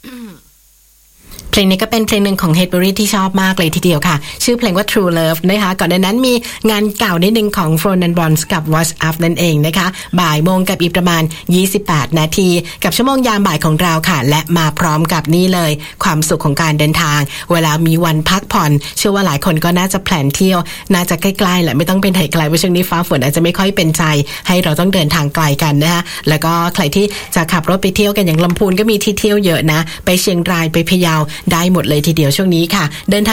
เพลงนี้ก็เป็นเพลงหนึ่งของ Hedberry ที่ชอบมากเลยทีเดียวค่ะชื่อเพลงว่า True Love นะคะก่อนหน้านั้นมีงานเก่านิดนึงของ Fronan Bronze กับ What's Up นั่นเองนะคะบ่ายโมงกับอีกประมาณ28นาทีกับชั่วโมงยามบ่ายของเราค่ะและมาพร้อมกับนี่เลยความสุขของการเดินทางเวลามีวันพักผ่อนเชื่อว่าหลายคนก็น่าจะแพลนเที่ยวน่าจะใกล้ๆแหละไม่ต้องเป็นไหนไกลเพราะช่วงนี้ฟ้าฝนอาจจะไม่ค่อยเป็นใจให้เราต้องเดินทางไกลกันนะคะแล้วก็ใครที่จะขับรถไปเที่ยวกันอย่างลำพูนก็มีที่เที่ยวเยอะนะไปเชียงรายไปพะเยาได้หมดเลยทีเดียวช่วงนี้ค่ะเดินทาง